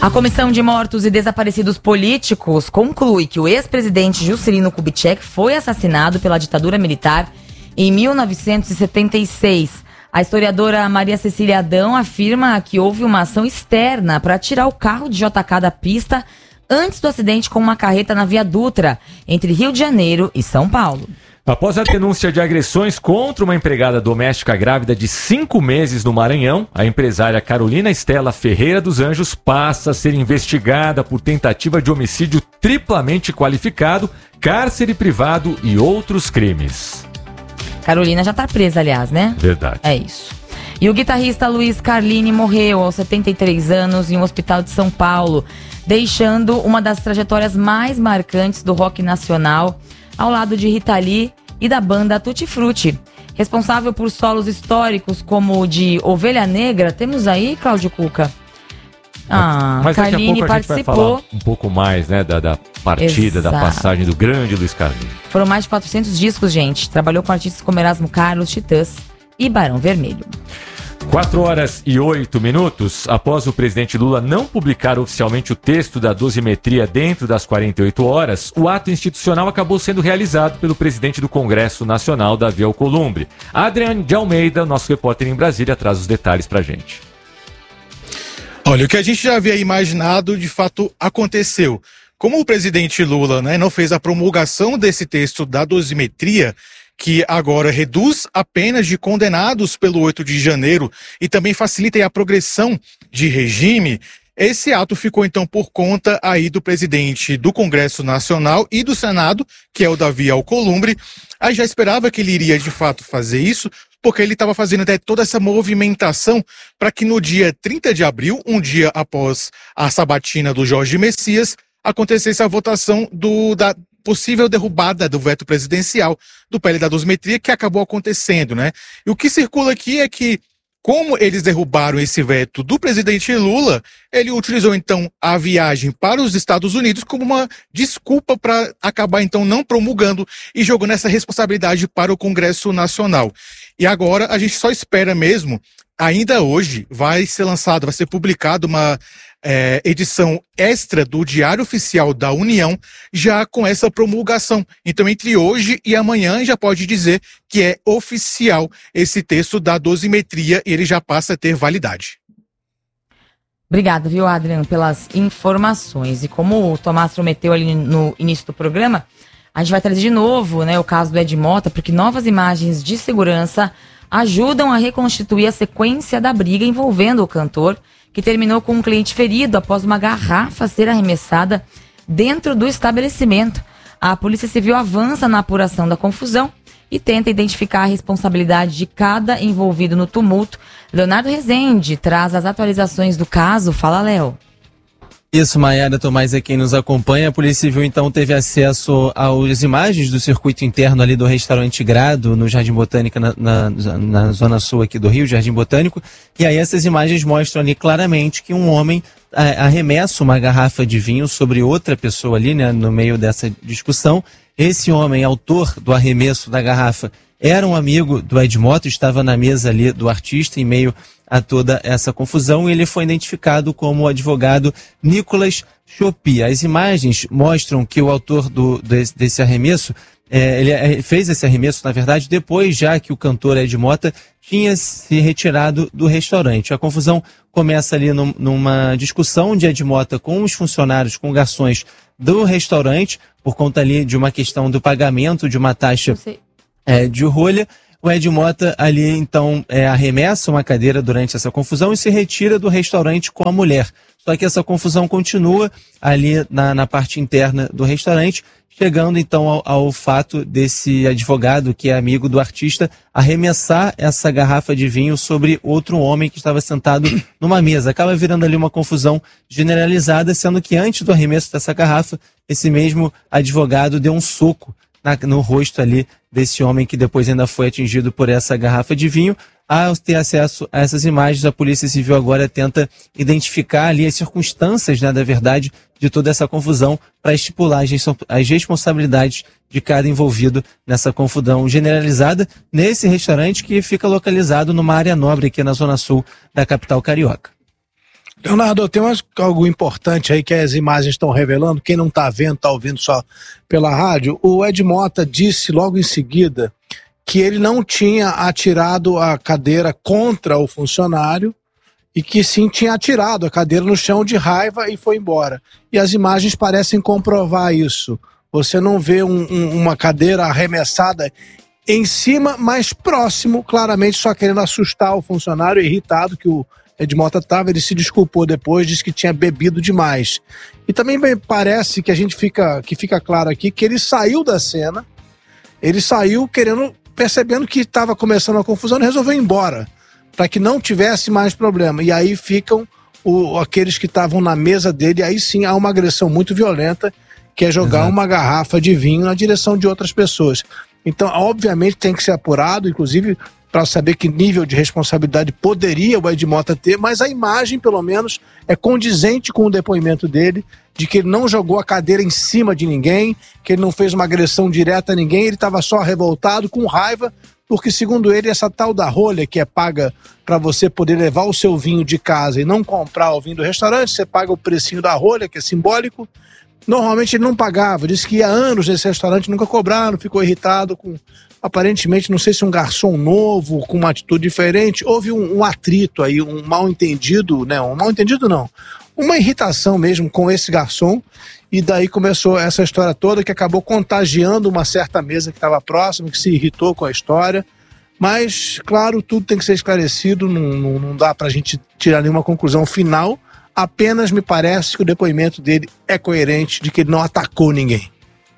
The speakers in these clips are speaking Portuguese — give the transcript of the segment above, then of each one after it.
A Comissão de Mortos e Desaparecidos Políticos conclui que o ex-presidente Juscelino Kubitschek foi assassinado pela ditadura militar em 1976. A historiadora Maria Cecília Adão afirma que houve uma ação externa para tirar o carro de JK da pista antes do acidente com uma carreta na Via Dutra, entre Rio de Janeiro e São Paulo. Após a denúncia de agressões contra uma empregada doméstica grávida de 5 meses no Maranhão, a empresária Carolina Estela Ferreira dos Anjos passa a ser investigada por tentativa de homicídio triplamente qualificado, cárcere privado e outros crimes. Carolina já tá presa, aliás, né? Verdade. É isso. E o guitarrista Luiz Carlini morreu aos 73 anos em um hospital de São Paulo, deixando uma das trajetórias mais marcantes do rock nacional, ao lado de Rita Lee e da banda Tutti Frutti. Responsável por solos históricos como o de Ovelha Negra, temos aí, Cláudio Cuca. Mas Carlini daqui a pouco a gente vai falar um pouco mais, né, da partida, Exato. da passagem do grande Luiz Carlini. Foram mais de 400 discos, gente. Trabalhou com artistas como Erasmo Carlos, Titãs e Barão Vermelho. 4h08. Após o presidente Lula não publicar oficialmente o texto da dosimetria dentro das 48 horas, o ato institucional acabou sendo realizado pelo presidente do Congresso Nacional, Davi Alcolumbre. Adriane de Almeida, nosso repórter em Brasília, traz os detalhes pra gente. Olha, o que a gente já havia imaginado, de fato, aconteceu. Como o presidente Lula, não fez a promulgação desse texto da dosimetria, que agora reduz a penas de condenados pelo 8 de janeiro e também facilita a progressão de regime, esse ato ficou então por conta aí do presidente do Congresso Nacional e do Senado, que é o Davi Alcolumbre. Aí já esperava que ele iria de fato fazer isso, porque ele estava fazendo até toda essa movimentação para que no dia 30 de abril, um dia após a sabatina do Jorge Messias, acontecesse a votação da possível derrubada do veto presidencial do PL da dosimetria, que acabou acontecendo, E o que circula aqui é que, como eles derrubaram esse veto do presidente Lula, ele utilizou então a viagem para os Estados Unidos como uma desculpa para acabar então não promulgando e jogando essa responsabilidade para o Congresso Nacional. E agora a gente só espera mesmo, ainda hoje vai ser publicada uma edição extra do Diário Oficial da União, já com essa promulgação. Então, entre hoje e amanhã, já pode dizer que é oficial esse texto da dosimetria e ele já passa a ter validade. Obrigada, viu, Adriano, pelas informações. E como o Tomás prometeu ali no início do programa, a gente vai trazer de novo, o caso do Ed Mota, porque novas imagens de segurança ajudam a reconstituir a sequência da briga envolvendo o cantor, que terminou com um cliente ferido após uma garrafa ser arremessada dentro do estabelecimento. A Polícia Civil avança na apuração da confusão e tenta identificar a responsabilidade de cada envolvido no tumulto. Leonardo Rezende traz as atualizações do caso. Fala, Léo. Isso, Maiara Tomás é quem nos acompanha. A Polícia Civil, então, teve acesso às imagens do circuito interno ali do restaurante Grado, no Jardim Botânico, na zona sul aqui do Rio, Jardim Botânico. E aí essas imagens mostram ali claramente que um homem arremessa uma garrafa de vinho sobre outra pessoa ali, no meio dessa discussão. Esse homem, autor do arremesso da garrafa, era um amigo do Ed Mota, estava na mesa ali do artista em meio a toda essa confusão, e ele foi identificado como o advogado Nicolas Chopi. As imagens mostram que o autor desse arremesso, ele fez esse arremesso, na verdade, depois já que o cantor Ed Mota tinha se retirado do restaurante. A confusão começa ali numa discussão de Ed Mota com os funcionários, com garçons do restaurante, por conta ali de uma questão do pagamento de uma taxa de rolha. O Ed Mota ali, então, arremessa uma cadeira durante essa confusão e se retira do restaurante com a mulher. Só que essa confusão continua ali na parte interna do restaurante, chegando, então, ao fato desse advogado, que é amigo do artista, arremessar essa garrafa de vinho sobre outro homem que estava sentado numa mesa. Acaba virando ali uma confusão generalizada, sendo que antes do arremesso dessa garrafa, esse mesmo advogado deu um soco no rosto ali desse homem, que depois ainda foi atingido por essa garrafa de vinho. Ao ter acesso a essas imagens, a Polícia Civil agora tenta identificar ali as circunstâncias, da verdade, de toda essa confusão, para estipular as responsabilidades de cada envolvido nessa confusão generalizada nesse restaurante, que fica localizado numa área nobre aqui na zona sul da capital carioca. Leonardo, tem algo importante aí que as imagens estão revelando. Quem não está vendo, está ouvindo só pela rádio. O Ed Mota disse logo em seguida que ele não tinha atirado a cadeira contra o funcionário e que sim tinha atirado a cadeira no chão de raiva e foi embora. E as imagens parecem comprovar isso. Você não vê uma cadeira arremessada em cima, mas próximo, claramente só querendo assustar o funcionário, irritado que o Ed Mota estava. Ele se desculpou depois, disse que tinha bebido demais. E também parece que fica claro aqui que ele saiu da cena, ele saiu percebendo que estava começando a confusão e resolveu ir embora, para que não tivesse mais problema. E aí ficam aqueles que estavam na mesa dele, aí sim há uma agressão muito violenta, que é jogar uma garrafa de vinho na direção de outras pessoas. Então, obviamente, tem que ser apurado, inclusive para saber que nível de responsabilidade poderia o Ed Mota ter, mas a imagem, pelo menos, é condizente com o depoimento dele, de que ele não jogou a cadeira em cima de ninguém, que ele não fez uma agressão direta a ninguém, ele estava só revoltado, com raiva, porque, segundo ele, essa tal da rolha que é paga para você poder levar o seu vinho de casa e não comprar o vinho do restaurante, você paga o precinho da rolha, que é simbólico. Normalmente ele não pagava, disse que ia anos nesse restaurante, nunca cobraram, ficou irritado com, aparentemente, não sei se um garçom novo, com uma atitude diferente. Houve um atrito aí, um mal-entendido, né? Um mal-entendido não, uma irritação mesmo com esse garçom, e daí começou essa história toda que acabou contagiando uma certa mesa que estava próxima, que se irritou com a história. Mas, claro, tudo tem que ser esclarecido, não dá pra gente tirar nenhuma conclusão final. Apenas me parece que o depoimento dele é coerente, de que ele não atacou ninguém.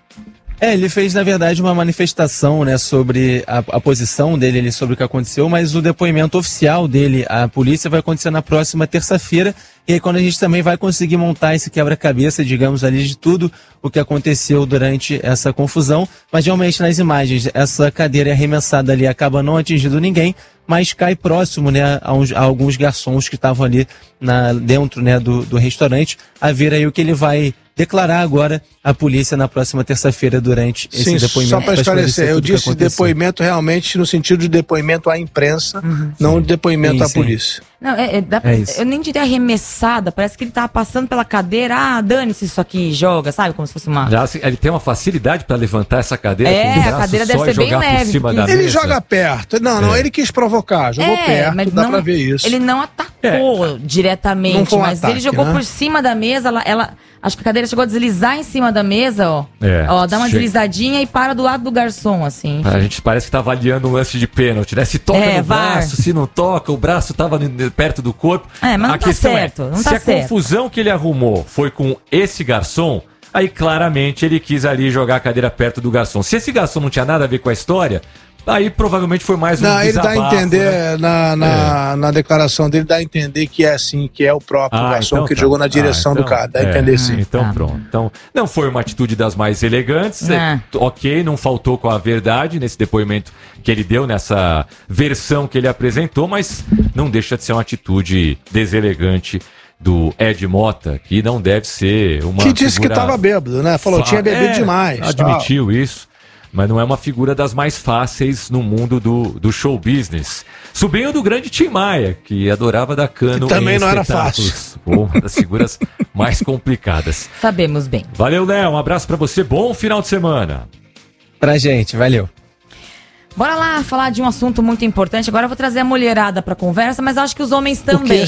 Ele fez, na verdade, uma manifestação, né, sobre a posição dele ali, sobre o que aconteceu, mas o depoimento oficial dele à polícia vai acontecer na próxima terça-feira, e aí quando a gente também vai conseguir montar esse quebra-cabeça, digamos ali, de tudo o que aconteceu durante essa confusão. Mas realmente nas imagens, essa cadeira arremessada ali acaba não atingindo ninguém, mas cai próximo, né, a alguns garçons que estavam ali dentro, né, do restaurante. A ver aí o que ele vai declarar agora à polícia na próxima terça-feira durante esse depoimento. Só para esclarecer, eu disse depoimento realmente no sentido de depoimento à imprensa, não de depoimento à polícia. Não, eu nem diria arremessada, parece que ele tava passando pela cadeira, dane-se isso aqui, joga, sabe? Como se fosse uma... Já, ele tem uma facilidade para levantar essa cadeira com o braço a cadeira deve ser bem leve. Ele joga perto, não, ele quis provocar, jogou perto, mas dá pra ver isso. Ele não atacou diretamente, mas ele jogou por cima da mesa, acho que a cadeira chegou a deslizar em cima da mesa, ó, dá uma deslizadinha e para do lado do garçom, assim. A gente parece que tá avaliando um lance de pênalti, né? Se toca no braço, se não toca, o braço tava perto do corpo. Mas não tá certo, se a confusão que ele arrumou foi com esse garçom, aí claramente ele quis ali jogar a cadeira perto do garçom. Se esse garçom não tinha nada a ver com a história, aí provavelmente foi mais um desabafo. Ele dá a entender, né? na declaração dele, dá a entender que é assim, que é o próprio garçom então que jogou na direção do cara. Dá a entender sim. Então pronto. Então, não foi uma atitude das mais elegantes. Ok, não faltou com a verdade nesse depoimento que ele deu, nessa versão que ele apresentou, mas não deixa de ser uma atitude deselegante do Ed Mota, que não deve ser uma que disse que estava bêbado, né? Falou, tinha bebido demais. Admitiu isso. Mas não é uma figura das mais fáceis no mundo do show business. Sobrinho do grande Tim Maia, que adorava dar cano que também não era fácil. Uma das figuras mais complicadas. Sabemos bem. Valeu, Léo. Um abraço pra você. Bom final de semana. Pra gente. Valeu. Bora lá falar de um assunto muito importante. Agora eu vou trazer a mulherada pra conversa, mas acho que os homens também.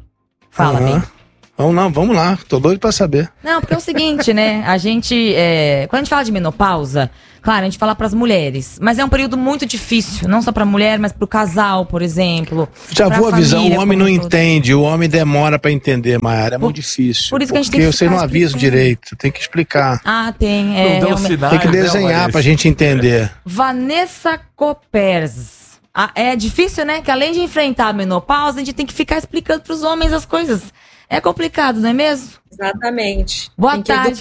Fala, bem. Vamos lá. Tô doido pra saber. Não, porque é o seguinte, né? A gente, quando a gente fala de menopausa, claro, a gente fala pras mulheres, mas é um período muito difícil, não só pra mulher, mas pro casal, por exemplo. Já vou avisar, o homem não entende, o homem demora pra entender, Mayara, é muito difícil. Por isso que a gente tem que você não avisa direito, tem que explicar. Tem. Tem que desenhar pra gente entender. Vanessa Copers. É difícil, né? Que além de enfrentar a menopausa, a gente tem que ficar explicando pros homens as coisas. É complicado, não é mesmo? Exatamente. Boa tarde.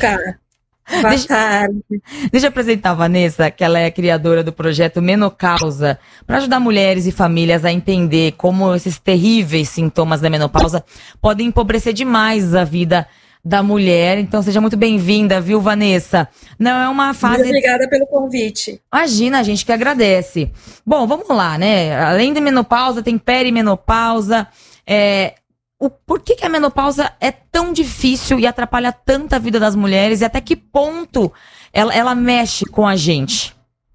Boa tarde. Deixa eu apresentar a Vanessa, que ela é criadora do projeto Menocausa, para ajudar mulheres e famílias a entender como esses terríveis sintomas da menopausa podem empobrecer demais a vida da mulher. Então seja muito bem-vinda, viu, Vanessa? Não é uma fase... Muito obrigada pelo convite. Imagina, a gente que agradece. Bom, vamos lá, né? Além da menopausa, tem perimenopausa. por que a menopausa é tão difícil e atrapalha tanto a vida das mulheres e até que ponto ela mexe com a gente?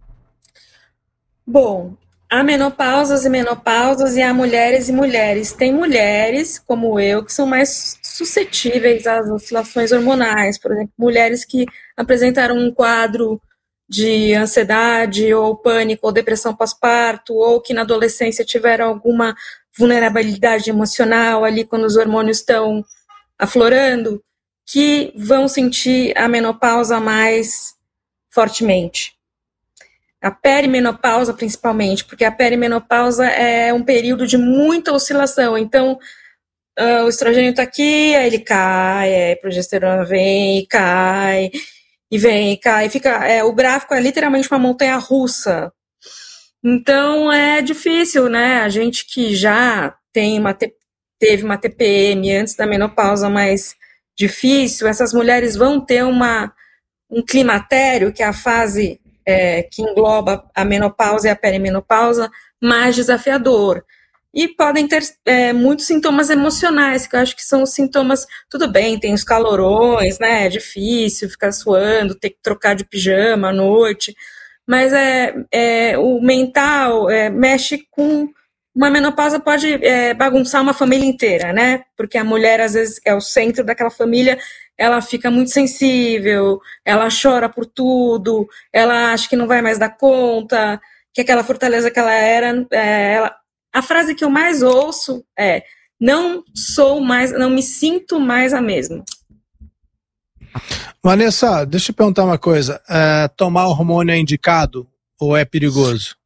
Bom, há menopausas e menopausas e há mulheres e mulheres. Tem mulheres, como eu, que são mais suscetíveis às oscilações hormonais. Por exemplo, mulheres que apresentaram um quadro de ansiedade ou pânico ou depressão pós-parto, ou que na adolescência tiveram alguma vulnerabilidade emocional ali quando os hormônios estão aflorando, que vão sentir a menopausa mais fortemente. A perimenopausa, principalmente, porque a perimenopausa é um período de muita oscilação. Então, o estrogênio está aqui, aí ele cai, a progesterona vem e cai, e vem e cai. O gráfico é literalmente uma montanha-russa. Então, é difícil, né? A gente que já teve uma TPM antes da menopausa mais difícil, essas mulheres vão ter um climatério, que é a fase que engloba a menopausa e a perimenopausa, mais desafiador. E podem ter muitos sintomas emocionais, que eu acho que são os sintomas, tudo bem, tem os calorões, né, é difícil ficar suando, ter que trocar de pijama à noite, mas o mental mexe com... Uma menopausa pode bagunçar uma família inteira, né, porque a mulher, às vezes, é o centro daquela família, ela fica muito sensível, ela chora por tudo, ela acha que não vai mais dar conta, que aquela fortaleza que ela era... A frase que eu mais ouço é: não me sinto mais a mesma. Vanessa, deixa eu perguntar uma coisa. Tomar hormônio é indicado ou é perigoso?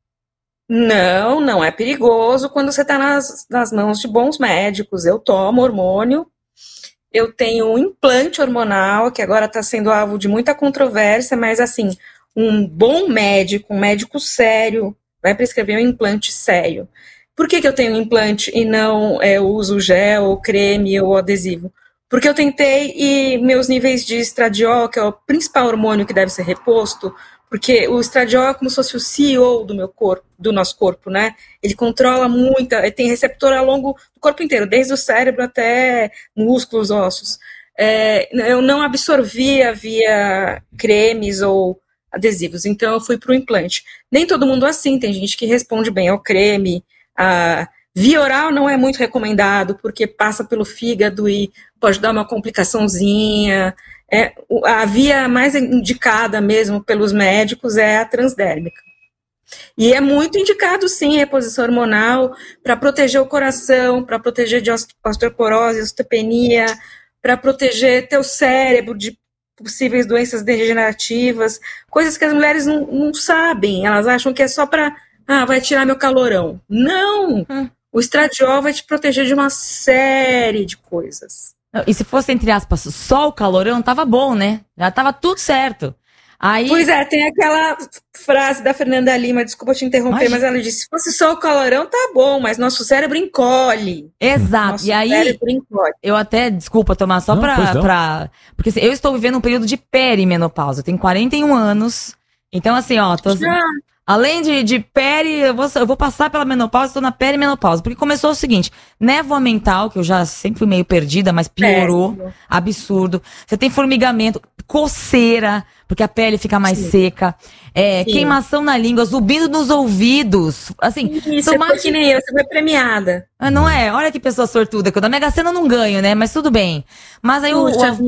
Não é perigoso quando você está nas mãos de bons médicos. Eu tomo hormônio, eu tenho um implante hormonal, que agora está sendo alvo de muita controvérsia, mas assim, um bom médico, um médico sério, vai prescrever um implante sério. Por que eu tenho implante e não uso gel, ou creme, ou adesivo? Porque eu tentei e meus níveis de estradiol, que é o principal hormônio que deve ser reposto, porque o estradiol é como se fosse o CEO do nosso corpo, né? Ele controla muito, tem receptor ao longo do corpo inteiro, desde o cérebro até músculos, ossos. Eu não absorvia via cremes ou adesivos, então eu fui para o implante. Nem todo mundo assim, tem gente que responde bem ao creme. A via oral não é muito recomendado, porque passa pelo fígado e pode dar uma complicaçãozinha. A via mais indicada mesmo pelos médicos é a transdérmica. E é muito indicado, sim, a reposição hormonal para proteger o coração, para proteger de osteoporose, osteopenia, para proteger teu cérebro de possíveis doenças degenerativas, coisas que as mulheres não sabem. Elas acham que é só para... vai tirar meu calorão. Não! O estradiol vai te proteger de uma série de coisas. E se fosse, entre aspas, só o calorão, tava bom, né? Já tava tudo certo. Aí... Pois tem aquela frase da Fernanda Lima, desculpa te interromper, mas ela disse, se fosse só o calorão, tá bom, mas nosso cérebro encolhe. Exato, nosso e aí, cérebro encolhe. Eu até, desculpa, Tomás, só porque assim, eu estou vivendo um período de perimenopausa, eu tenho 41 anos, então assim, além de peri, eu vou passar pela menopausa, estou na perimenopausa. Porque começou o seguinte, névoa mental, que eu já sempre fui meio perdida, mas piorou, absurdo. Você tem formigamento, coceira, porque a pele fica mais seca. Queimação na língua, zumbido nos ouvidos. Assim, isso foi que nem eu, você foi premiada. Não é? Olha que pessoa sortuda, que eu da Mega Sena eu não ganho, né? Mas tudo bem. Mas aí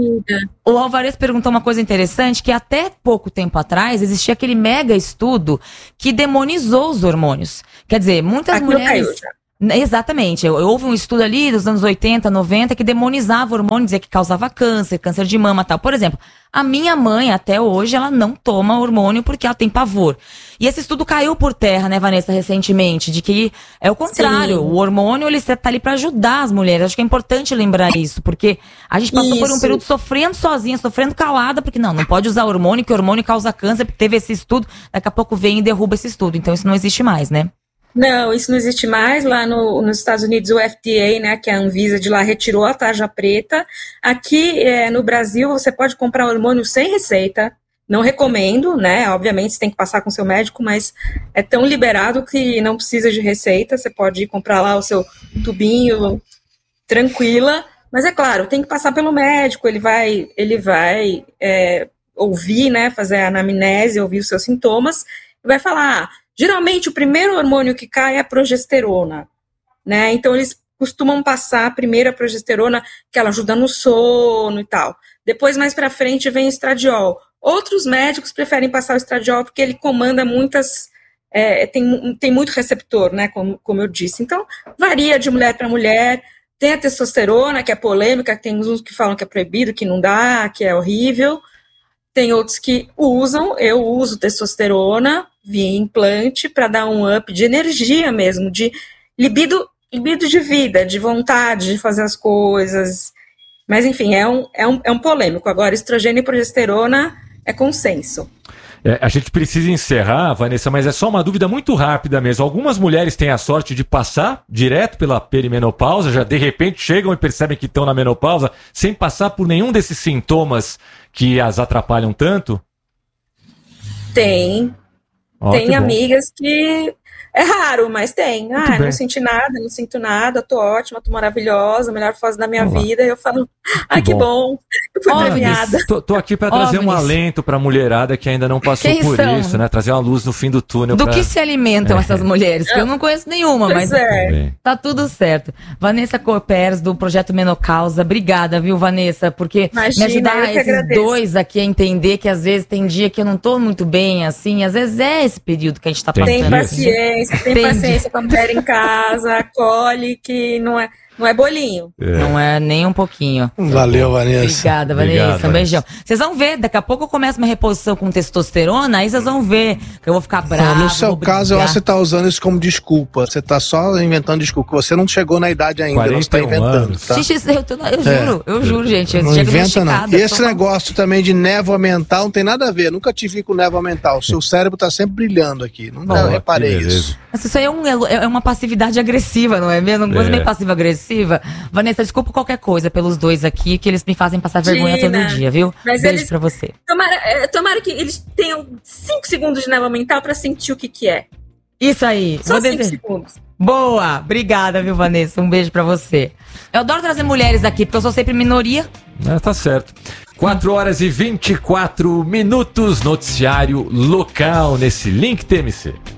o Alvarez perguntou uma coisa interessante, que até pouco tempo atrás existia aquele mega estudo que demonizou os hormônios. Quer dizer, muitas mulheres... Exatamente. Houve um estudo ali dos anos 80, 90 que demonizava o hormônio, dizia que causava câncer de mama e tal. Por exemplo, a minha mãe, até hoje, ela não toma hormônio porque ela tem pavor. E esse estudo caiu por terra, né, Vanessa, recentemente, de que é o contrário. Sim. O hormônio, ele está ali para ajudar as mulheres. Acho que é importante lembrar isso, porque a gente passou por um período sofrendo sozinha, sofrendo calada, porque não pode usar hormônio, que hormônio causa câncer, porque teve esse estudo, daqui a pouco vem e derruba esse estudo. Então isso não existe mais, né? Não, isso não existe mais. Lá nos Estados Unidos, o FDA, né, que é a Anvisa de lá, retirou a tarja preta. Aqui no Brasil, você pode comprar hormônio sem receita. Não recomendo, né? Obviamente, você tem que passar com seu médico, mas é tão liberado que não precisa de receita. Você pode ir comprar lá o seu tubinho tranquila, mas é claro, tem que passar pelo médico, ele vai ouvir, né, fazer a anamnese, ouvir os seus sintomas, e vai falar, geralmente o primeiro hormônio que cai é a progesterona, né, então eles costumam passar primeiro a progesterona, que ela ajuda no sono e tal, depois mais pra frente vem o estradiol. Outros médicos preferem passar o estradiol porque ele comanda muitas, tem muito receptor, né, como eu disse, então varia de mulher para mulher. Tem a testosterona, que é polêmica, tem uns que falam que é proibido, que não dá, que é horrível. Tem outros que usam, eu uso testosterona via implante para dar um up de energia mesmo, de libido de vida, de vontade de fazer as coisas. Mas, enfim, é um polêmico. Agora, estrogênio e progesterona é consenso. A gente precisa encerrar, Vanessa, mas é só uma dúvida muito rápida mesmo. Algumas mulheres têm a sorte de passar direto pela perimenopausa, já de repente chegam e percebem que estão na menopausa, sem passar por nenhum desses sintomas que as atrapalham tanto? Tem. Tem amigas que... É raro, mas tem. Não senti nada, não sinto nada, tô ótima, tô maravilhosa, melhor fase da minha vida. E eu falo, que bom, eu fui premiada. Tô aqui para trazer um alento pra mulherada que ainda não passou por isso, né? Trazer uma luz no fim do túnel. Do que se alimentam essas mulheres? Que eu não conheço nenhuma, mas tá tudo certo. Vanessa Corpers, do Projeto Menocausa, obrigada, viu, Vanessa? Porque me ajudar esses dois aqui a entender que às vezes tem dia que eu não tô muito bem, assim, às vezes é esse período que a gente tá passando. Tem paciência. Tem paciência com a mulher em casa, acolhe, que não é bolinho. Não é nem um pouquinho. Valeu, Vanessa. Obrigada, Vanessa. Um beijão. Vocês vão ver, daqui a pouco eu começo uma reposição com testosterona, aí vocês vão ver que eu vou ficar brava. No seu caso, eu acho que você tá usando isso como desculpa. Você tá só inventando desculpa. Você não chegou na idade ainda, você tá inventando. Tá? Eu juro, gente. Eu não inventa, não. E esse negócio também de névoa mental não tem nada a ver. Nunca te vi com névoa mental. O seu cérebro tá sempre brilhando aqui. Não reparei isso. Mas isso aí é uma passividade agressiva, não é mesmo? Uma coisa meio passiva-agressiva. Vanessa, desculpa qualquer coisa pelos dois aqui, que eles me fazem passar vergonha todo dia, viu? Mas beijo pra você. Tomara que eles tenham 5 segundos de névoa mental pra sentir o que é. Isso aí. Só 5 segundos. Boa! Obrigada, viu, Vanessa? Um beijo pra você. Eu adoro trazer mulheres aqui, porque eu sou sempre minoria. Tá certo. 4h24, noticiário local nesse Link TMC.